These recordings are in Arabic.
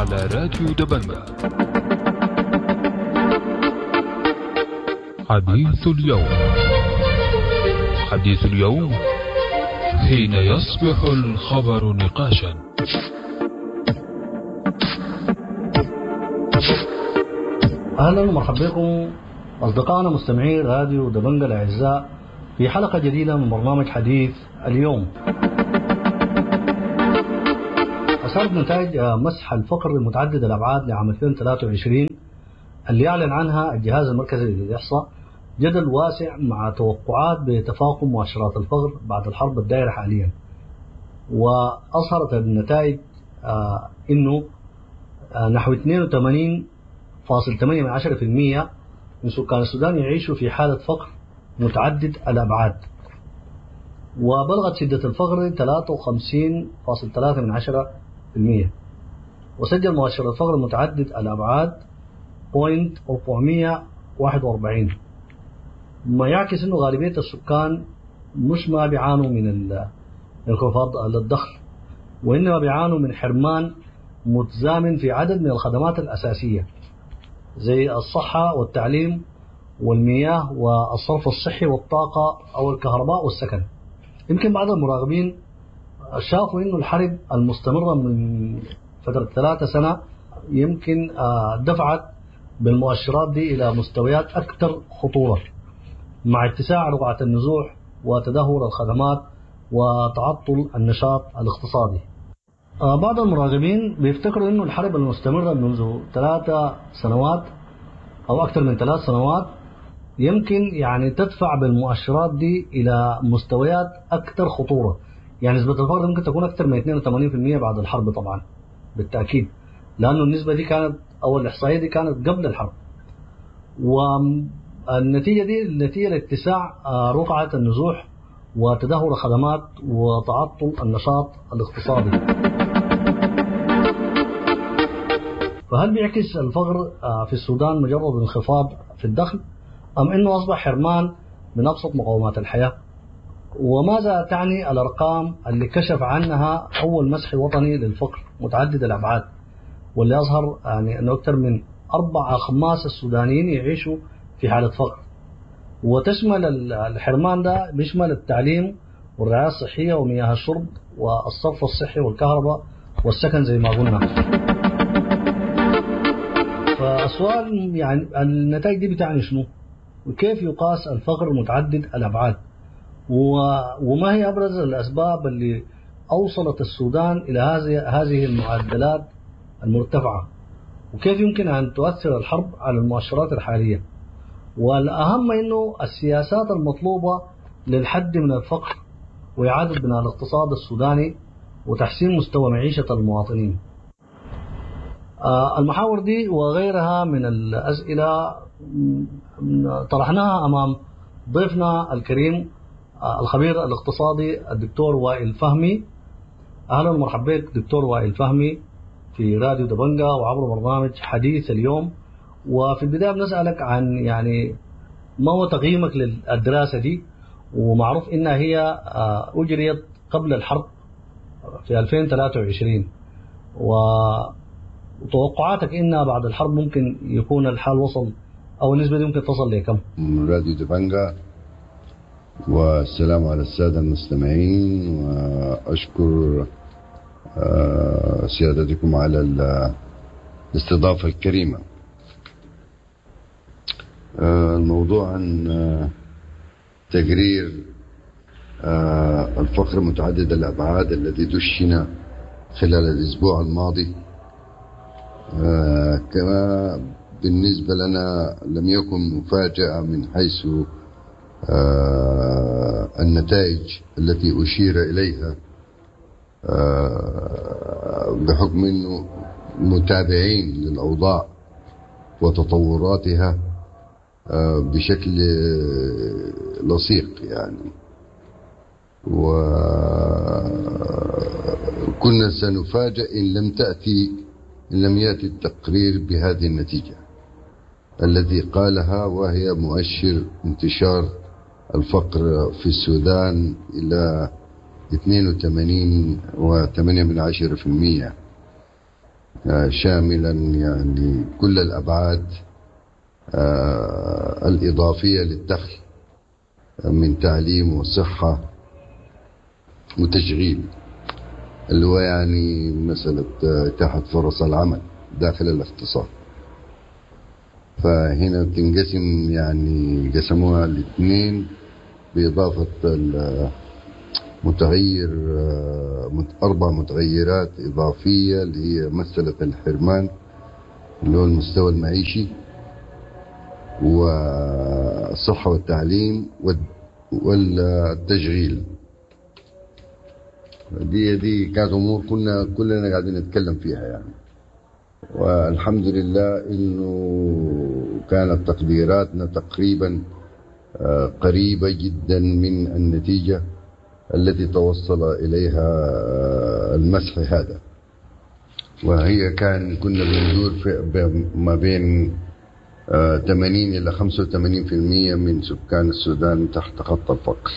على راديو دبنجة. حديث اليوم. حديث اليوم حين يصبح الخبر نقاشا. أهلا ومرحبا بكم أصدقائنا مستمعي راديو دبنجة الأعزاء في حلقة جديدة من برنامج حديث اليوم. أصدرت نتائج مسح الفقر المتعدد الأبعاد لعام 2023 اللي أعلن عنها الجهاز المركزي للإحصاء جدل واسع مع توقعات بتفاقم مؤشرات الفقر بعد الحرب الدائرة حاليا. وأظهرت النتائج إنه نحو 82.8% من سكان السودان يعيشوا في حالة فقر متعدد الأبعاد، وبلغت شدة الفقر 53.3%، وسجل مؤشر الفقر متعدد الأبعاد 441، ما يعكس أنه غالبية السكان مش ما بيعانوا من انخفاض الدخل، وإنما بيعانوا من حرمان متزامن في عدد من الخدمات الأساسية زي الصحة والتعليم والمياه والصرف الصحي والطاقة أو الكهرباء والسكن. يمكن بعض المراقبين شافوا إنه الحرب المستمرة من فترة 3 سنة يمكن دفعت بالمؤشرات دي إلى مستويات أكثر خطورة، مع اتساع رقعة النزوح وتدهور الخدمات وتعطل النشاط الاقتصادي. بعض المراقبين بيفتكروا إنه الحرب المستمرة منذ 3 سنوات أو أكثر من 3 سنوات يمكن يعني تدفع بالمؤشرات دي إلى مستويات أكثر خطورة. يعني نسبة الفقر ممكن تكون أكثر من 82% بعد الحرب طبعا بالتأكيد، لأنه النسبة دي كانت أو الإحصائية دي كانت قبل الحرب، والنتيجة دي نتيجة لاتساع رقعة النزوح وتدهور الخدمات وتعطل النشاط الاقتصادي. فهل بيعكس الفقر في السودان مجرد انخفاض في الدخل، أم أنه أصبح حرمان من أبسط مقومات الحياة؟ وماذا تعني الأرقام اللي كشف عنها أول مسح وطني للفقر متعدد الأبعاد، واللي أظهر يعني أنه أكثر من 4/5 السودانيين يعيشوا في حالة فقر، وتشمل الحرمان ده بيشمل التعليم والرعاية الصحية ومياه الشرب والصرف الصحي والكهرباء والسكن زي ما قلنا. فالسؤال يعني النتائج دي بتعني شنو؟ وكيف يقاس الفقر متعدد الأبعاد؟ وما هي أبرز الأسباب اللي أوصلت السودان إلى هذه المعدلات المرتفعة؟ وكيف يمكن أن تؤثر الحرب على المؤشرات الحالية؟ والأهم أنه السياسات المطلوبة للحد من الفقر وإعادة بناء الاقتصاد السوداني وتحسين مستوى معيشة المواطنين. المحاور دي وغيرها من الأسئلة طرحناها أمام ضيفنا الكريم الخبير الاقتصادي الدكتور وائل فهمي. أهلا ومرحبا بك دكتور وائل فهمي في راديو دبنجة وعبر برنامج حديث اليوم. وفي البداية بنسألك عن يعني ما هو تقييمك للدراسة دي، ومعروف إنها هي أجريت قبل الحرب في 2023، وتوقعاتك إنها بعد الحرب ممكن يكون الحال وصل أو النسبة دي ممكن تصل لكم؟ من راديو دبنجة، والسلام على السادة المستمعين، وأشكر سيادتكم على الاستضافة الكريمة. الموضوع عن تقرير الفقر متعدد الأبعاد الذي دشن خلال الأسبوع الماضي، كما بالنسبة لنا لم يكن مفاجأة من حيث النتائج التي أشير إليها، بحكم أنه متابعين للأوضاع وتطوراتها بشكل لصيق يعني، وكنا سنفاجأ إن لم يأتي التقرير بهذه النتيجة التي قالها، وهي مؤشر انتشار الفقر في السودان إلى 82.8%. شاملا يعني كل الأبعاد الإضافية للدخل من تعليم وصحة وتشغيل، اللي هو يعني مسألة إتاحة فرص العمل داخل الاقتصاد. فهنا بتنقسم، يعني قسموها الاثنين بإضافة متغير 4 متغيرات إضافية، اللي هي مسألة الحرمان اللي هو المستوى المعيشي، والصحة والتعليم والتشغيل. دي كانت أمور كلنا قاعدين نتكلم فيها يعني. والحمد لله إنه كانت تقديراتنا تقريبا قريبة جدا من النتيجة التي توصل إليها المسح هذا. وهي كنا بندور ما بين 80 إلى 85% من سكان السودان تحت خط الفقر،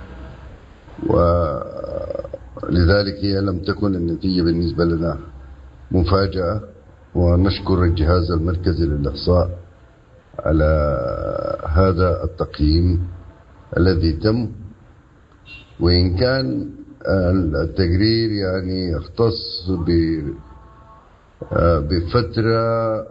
ولذلك هي لم تكن النتيجة بالنسبة لنا مفاجأة. ونشكر الجهاز المركزي للإحصاء على هذا التقييم الذي تم، وإن كان التقرير يعني يختص بفترة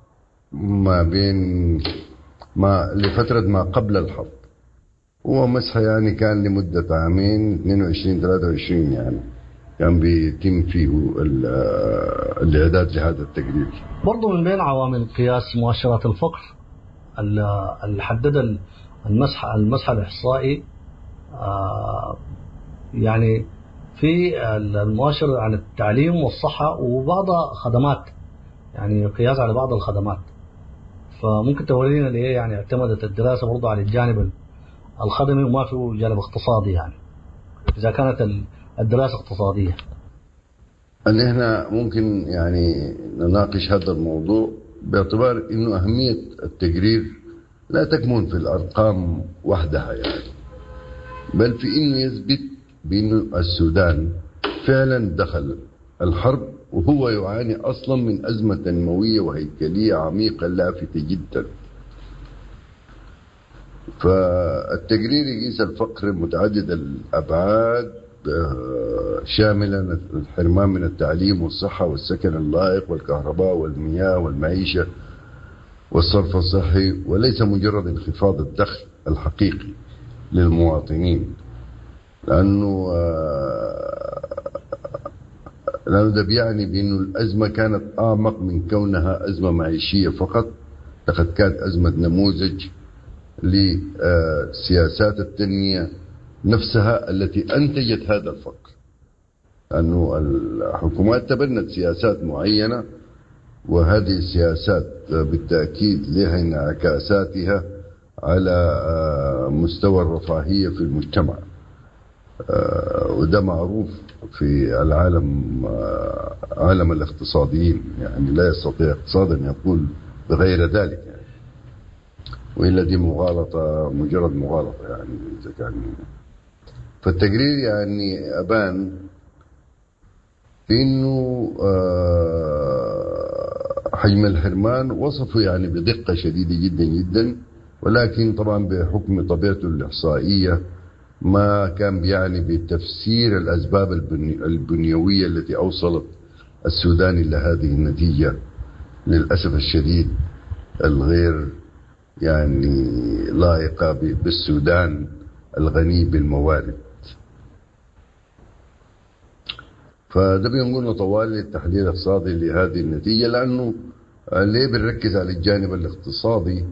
لفترة ما قبل الحرب، هو مسح يعني كان لمدة عامين 22-23 يعني كان بيتم فيه الإعداد لهذا التقرير. برضو من بين عوامل قياس مؤشرات الفقر اللي حدد المسح الإحصائي يعني في المؤشر عن التعليم والصحة وبعض خدمات، يعني قياس على بعض الخدمات. فممكن تورينا ليه يعني اعتمدت الدراسة برضو على الجانب الخدمي وما في جانب اقتصادي، يعني إذا كانت الدراسة اقتصادية؟ أن إحنا ممكن يعني نناقش هذا الموضوع باعتبار إنه أهمية التقرير لا تكمن في الأرقام وحدها يعني، بل في إنه يثبت بأنه السودان فعلا دخل الحرب وهو يعاني أصلا من أزمة تنموية وهيكلية عميقة لافتة جدا. فالتقرير يقيس الفقر متعدد الأبعاد شاملا الحرمان من التعليم والصحة والسكن اللائق والكهرباء والمياه والمعيشة والصرف الصحي، وليس مجرد انخفاض الدخل الحقيقي للمواطنين، لأنه ده بيعني بأنه الأزمة كانت أعمق من كونها أزمة معيشية فقط، لقد كانت أزمة نموذج لسياسات التنمية نفسها التي أنتجت هذا الفقر. لأنه الحكومات تبنت سياسات معينة، وهذه السياسات بالتأكيد لها انعكاساتها على مستوى الرفاهية في المجتمع، وده معروف في العالم، عالم الاقتصاديين، يعني لا يستطيع اقتصاد أن يقول بغير ذلك يعني. وإلا دي مغالطة، مجرد مغالطة يعني إذا كان. فالتقرير يعني أبان إنه حجم الحرمان وصفه يعني بدقة شديدة جدا جدا، ولكن طبعا بحكم طبيعته الإحصائية ما كان بيعني بتفسير الأسباب البنيوية التي أوصلت السودان إلى هذه النتيجة للأسف الشديد الغير يعني لائقة بالسودان الغني بالموارد. فده بينقلنا طوال التحليل الاقتصادي لهذه النتيجة، لأنه ليه بنركز على الجانب الاقتصادي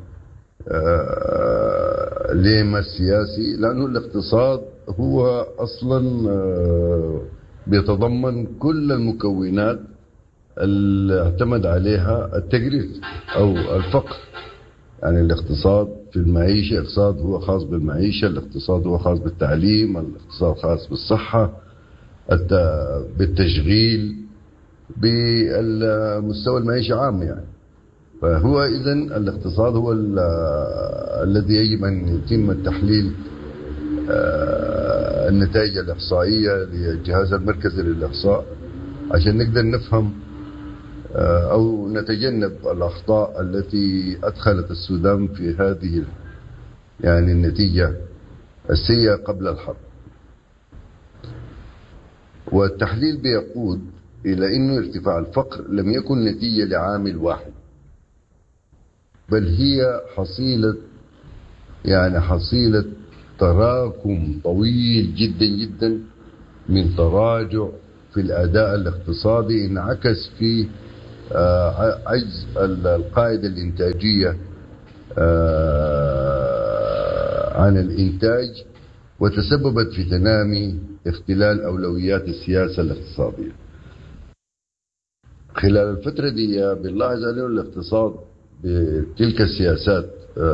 ليه ما السياسي؟ لأنه الاقتصاد هو أصلا بيتضمن كل المكونات اللي اعتمد عليها التقرير أو الفقر. يعني الاقتصاد في المعيشة، الاقتصاد هو خاص بالمعيشة، الاقتصاد هو خاص بالتعليم، الاقتصاد خاص بالصحة، بالتشغيل، بالمستوى المعيشة عام يعني. فهو إذن الاقتصاد هو الذي يجب أن يتم التحليل النتائج الإحصائية للجهاز المركزي للإحصاء عشان نقدر نفهم أو نتجنب الأخطاء التي أدخلت السودان في هذه يعني النتيجة السيئة قبل الحرب. والتحليل بيقود إلى أنه ارتفاع الفقر لم يكن نتيجة لعامل واحد، بل هي حصيلة تراكم طويل جدا جدا من تراجع في الأداء الاقتصادي انعكس في عجز القاعدة الإنتاجية عن الإنتاج، وتسببت في تنامي اختلال أولويات السياسة الاقتصادية. خلال الفترة دي بنلاحظ أنه الاقتصاد بتلك السياسات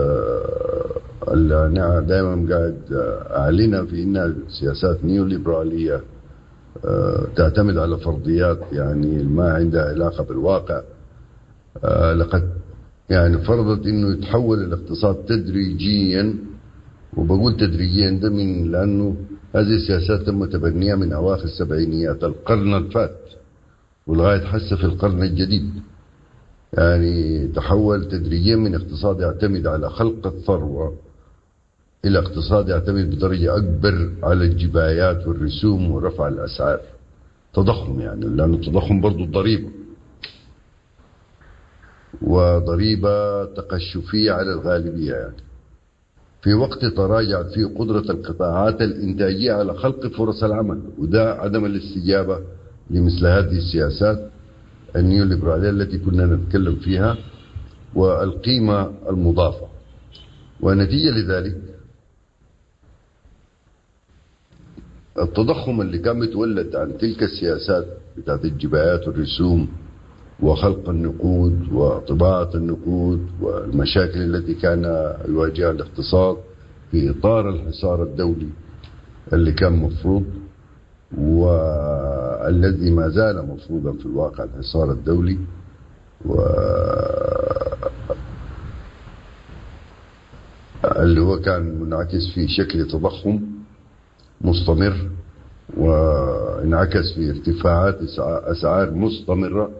اللي أنا دائما قاعد أعلنها في إنها سياسات نيوليبرالية تعتمد على فرضيات يعني ما عندها علاقة بالواقع. لقد يعني فرضت إنه يتحول الاقتصاد تدريجيا، وبقول تدريجيا ده من لأنه هذه السياسات تم تبنيها من أواخر السبعينيات القرن الفات ولغاية حسه في القرن الجديد. يعني تحول تدريجيا من اقتصاد يعتمد على خلق الثروة إلى اقتصاد يعتمد بدرجة أكبر على الجبايات والرسوم ورفع الأسعار. تضخم يعني، لأنه التضخم برضو ضريبة، وضريبة تقشفية على الغالبية يعني، في وقت تراجعت فيه قدرة القطاعات الإنتاجية على خلق فرص العمل. وده عدم الاستجابة لمثل هذه السياسات النيوليبرالية التي كنا نتكلم فيها والقيمة المضافة. ونتيجة لذلك التضخم اللي كان متولد عن تلك السياسات بتاعت الجبايات والرسوم وخلق النقود وطباعة النقود والمشاكل التي كان يواجهها الاقتصاد في إطار الحصار الدولي اللي كان مفروض والذي ما زال مفروضا في الواقع، الحصار الدولي اللي هو كان منعكس في شكل تضخم مستمر، وانعكس في ارتفاعات أسعار مستمرة،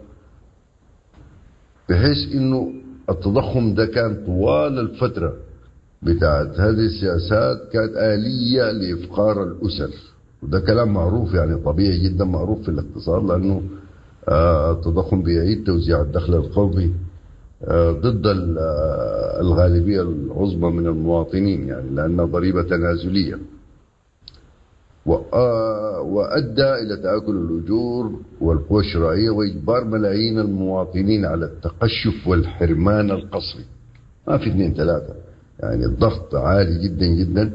بحيث انه التضخم ده كان طوال الفترة بتاعت هذه السياسات كانت آلية لإفقار الأسر. وده كلام معروف يعني طبيعي جدا معروف في الاقتصاد، لأنه التضخم بيعيد توزيع الدخل القومي ضد الغالبية العظمى من المواطنين، يعني لأنها ضريبة تنازلية، وأدى إلى تآكل الأجور والقوى الشرائية وإجبار ملايين المواطنين على التقشف والحرمان القسري. ما في 2 3، يعني الضغط عالي جدا جدا.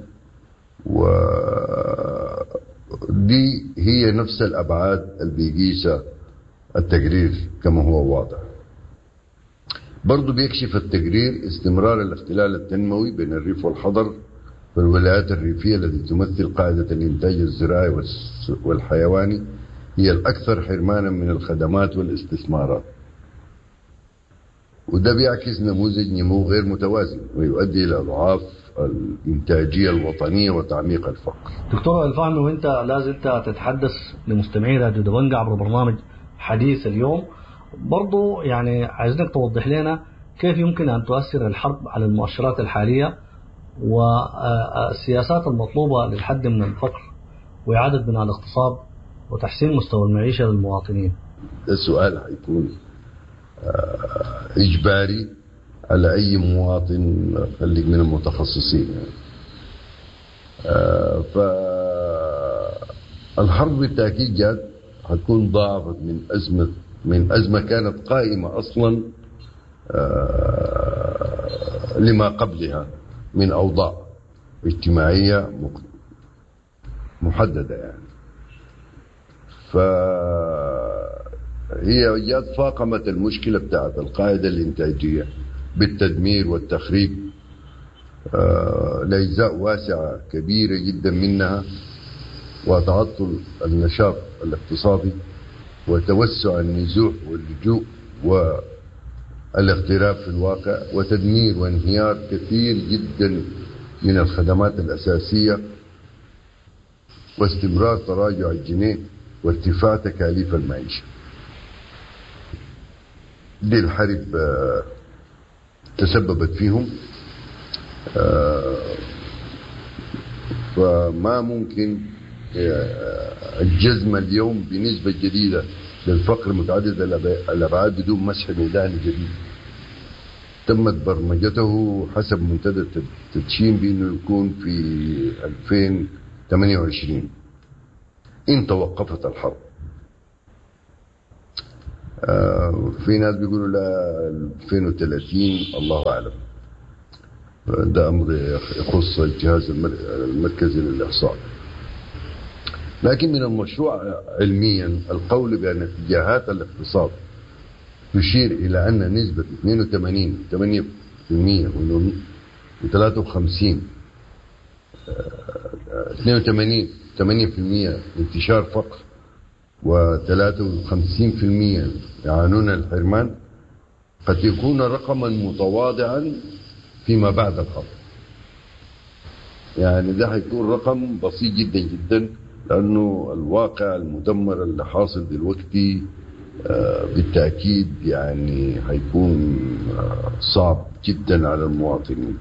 ودي هي نفس الأبعاد اللي بيقيسها التقرير كما هو واضح. برضو بيكشف التقرير استمرار الاختلال التنموي بين الريف والحضر في الولايات الريفية التي تمثل قاعدة الإنتاج الزراعي والحيواني هي الأكثر حرمانا من الخدمات والاستثمارات. وده بيعكس نموذج نمو غير متوازن ويؤدي إلى أضعاف الإنتاجية الوطنية وتعميق الفقر. دكتور الفهمي، وانت لازلت تتحدث لمستمعي راديو دبنجة عبر برنامج حديث اليوم، برضو يعني عايزينك توضح لنا كيف يمكن أن تؤثر الحرب على المؤشرات الحالية والسياسات المطلوبة للحد من الفقر وإعادة بناء الاقتصاد وتحسين مستوى المعيشة للمواطنين. السؤال هيكون إجباري على أي مواطن خليك من المتخصصين يعني. فالحرب بالتأكيد جات هتكون ضاعفت من أزمة كانت قائمة أصلا لما قبلها من أوضاع اجتماعية محددة يعني. فهي جات فاقمت المشكلة بتاعت القاعدة الإنتاجية بالتدمير والتخريب لأجزاء واسعة كبيرة جدا منها، وتعطل النشاط الاقتصادي وتوسع النزوح واللجوء والاغتراب في الواقع، وتدمير وانهيار كثير جدا من الخدمات الأساسية، واستمرار تراجع الجنيه وارتفاع تكاليف المعيشة. دي الحرب تسببت فيهم. فما ممكن الجزم اليوم بنسبة جديدة للفقر متعدد الأبعاد بدون مسح ميداني جديد تمت برمجته حسب منتدى التدشين بأنه يكون في 2028 إن توقفت الحرب. في ناس بيقولوا لا 2030 الله أعلم، ده أمر يخص الجهاز المركزي للإحصاء. لكن من المشروع علميا القول بأن اتجاهات الاقتصاد تشير إلى أن نسبة 82% و53 8% انتشار فقر و53% يعانون الحرمان قد يكون رقما متواضعا فيما بعد الحرب. يعني ده هيكون رقم بسيط جدا جدا، لأنه الواقع المدمر اللي حاصل دلوقتي بالتأكيد يعني هيكون صعب جدا على المواطنين،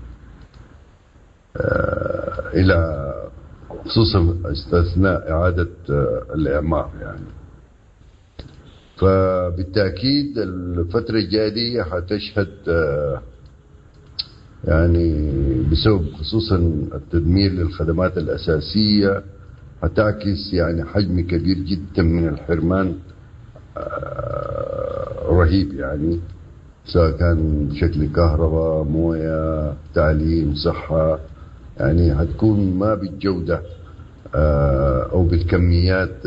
إلى خصوصا استثناء إعادة الإعمار يعني. فبالتأكيد الفترة الجاية هتشهد يعني بسبب خصوصا التدمير للخدمات الأساسية هتعكس يعني حجم كبير جدا من الحرمان رهيب، يعني سواء كان بشكل كهرباء، موية، تعليم، صحة، يعني هتكون ما بالجودة أو بالكميات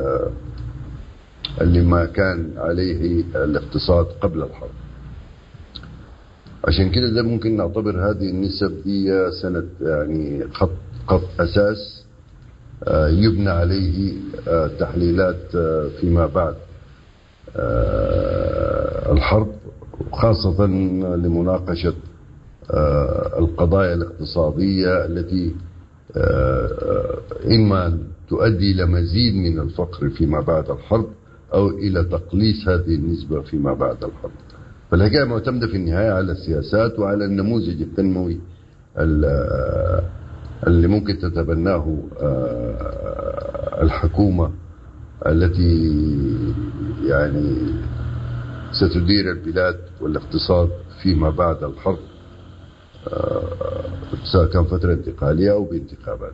اللي ما كان عليه الاقتصاد قبل الحرب. عشان كده ده ممكن نعتبر هذه النسب هي سنة يعني خط أساس يبنى عليه تحليلات فيما بعد الحرب، خاصة لمناقشة القضايا الاقتصادية التي إما تؤدي إلى مزيد من الفقر فيما بعد الحرب أو إلى تقليص هذه النسبة فيما بعد الحرب. فالحكاية معتمدة في النهاية على السياسات وعلى النموذج التنموي اللي ممكن تتبناه الحكومة التي يعني ستدير البلاد والاقتصاد فيما بعد الحرب، سواء كان فترة انتقالية أو بانتخابات.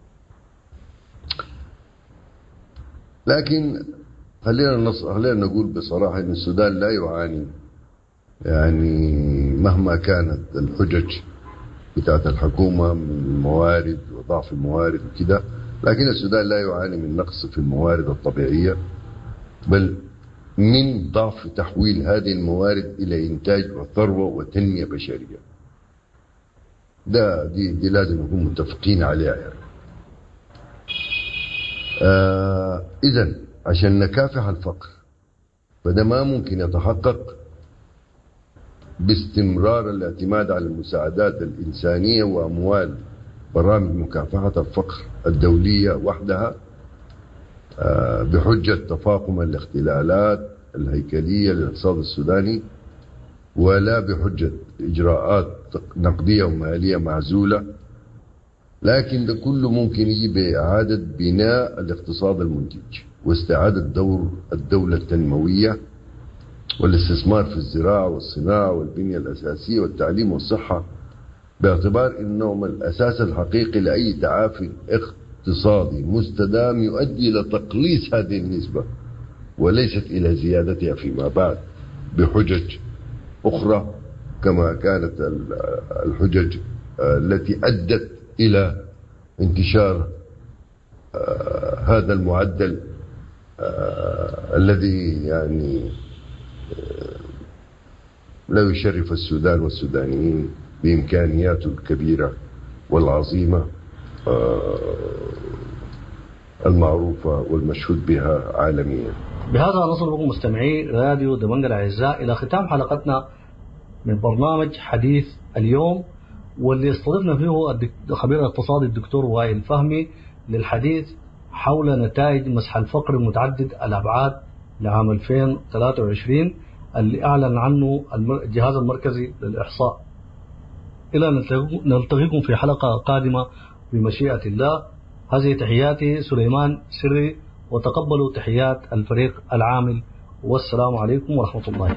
لكن خلينا نقول بصراحة أن السودان لا يعاني، يعني مهما كانت الحجج بتاعت الحكومة من الموارد وضعف الموارد وكده، لكن السودان لا يعاني من نقص في الموارد الطبيعية، بل من ضعف تحويل هذه الموارد إلى إنتاج وثروة وتنمية بشرية. دي لازم نكون متفقين عليها يعني. إذن عشان نكافح الفقر فده ما ممكن يتحقق باستمرار الاعتماد على المساعدات الإنسانية وأموال برامج مكافحة الفقر الدولية وحدها بحجة تفاقم الاختلالات الهيكلية للاقتصاد السوداني، ولا بحجة إجراءات نقدية ومالية معزولة. لكن ده كله ممكن يجي بإعادة بناء الاقتصاد المنتج واستعادة دور الدولة التنموية والاستثمار في الزراعة والصناعة والبنية الأساسية والتعليم والصحة، باعتبار أنهم الأساس الحقيقي لأي تعافي اقتصادي مستدام يؤدي إلى تقليص هذه النسبة وليست إلى زيادتها فيما بعد بحجج أخرى، كما كانت الحجج التي أدت إلى انتشار هذا المعدل الذي يعني لا يشرف السودان والسودانيين بإمكانياته الكبيرة والعظيمة المعروفة والمشهود بها عالميا. بهذا نصل بكم مستمعي راديو دمنجة الأعزاء إلى ختام حلقتنا من برنامج حديث اليوم، واللي استضفنا فيه الخبير الاقتصادي الدكتور وائل فهمي للحديث حول نتائج مسح الفقر متعدد الأبعاد لعام 2023 اللي أعلن عنه الجهاز المركزي للإحصاء. إلى نلتقيكم في حلقة قادمة بمشيئة الله. هذه تحياتي سليمان سري، وتقبلوا تحيات الفريق العامل، والسلام عليكم ورحمة الله.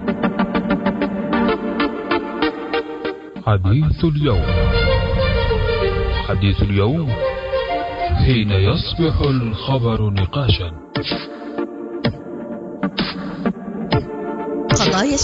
حديث اليوم. حديث اليوم حين يصبح الخبر نقاشا.